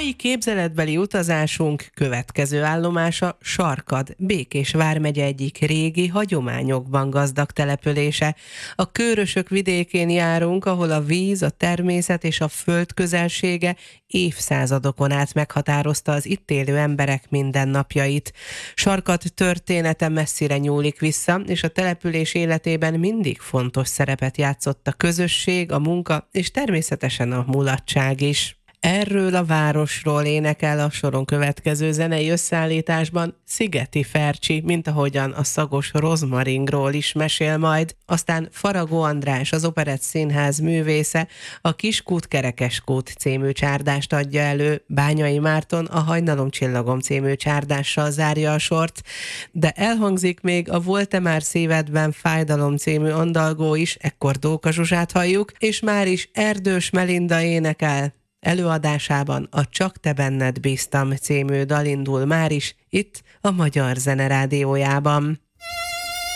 Mai képzeletbeli utazásunk következő állomása Sarkad, Békés vármegye egyik régi, hagyományokban gazdag települése. A Kőrösök vidékén járunk, ahol a víz, a természet és a föld közelsége évszázadokon át meghatározta az itt élő emberek mindennapjait. Sarkad története messzire nyúlik vissza, és a település életében mindig fontos szerepet játszott a közösség, a munka és természetesen a mulatság is. Erről a városról énekel a soron következő zenei összeállításban Szigeti Fercsi, mint ahogyan a szagos rozmaringról is mesél majd. Aztán Faragó András, az Operett Színház művésze, a Kiskút Kerekeskút című csárdást adja elő, Bányai Márton a Hajnalom-csillagom című csárdással zárja a sort, de elhangzik még a Volt-e már szívedben fájdalom című andalgó is, ekkor Dóka Zsuzsát halljuk, és már is Erdős Melinda énekel. Előadásában a Csak te benned bíztam című dal indul már is itt a Magyar Zene Rádiójában.